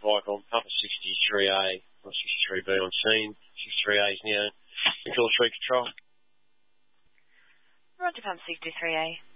Viacom, Papa 63A, or 63B on scene. 63A is now control 3 control. Roger, Pump 63A.